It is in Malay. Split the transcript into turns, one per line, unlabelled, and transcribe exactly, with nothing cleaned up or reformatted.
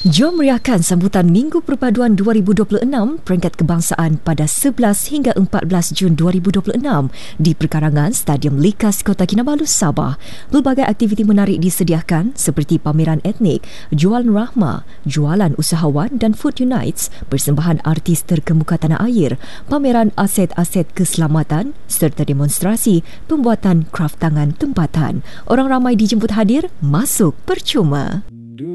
Jom meriahkan sambutan Minggu Perpaduan dua ribu dua puluh enam Peringkat Kebangsaan pada sebelas hingga empat belas Jun dua ribu dua puluh enam di perkarangan Stadium Likas Kota Kinabalu, Sabah. Pelbagai aktiviti menarik disediakan seperti pameran etnik, jualan rahmah, jualan usahawan dan Food Unites, persembahan artis terkemuka tanah air, pameran aset-aset keselamatan serta demonstrasi pembuatan kraf tangan tempatan. Orang ramai dijemput hadir, masuk percuma.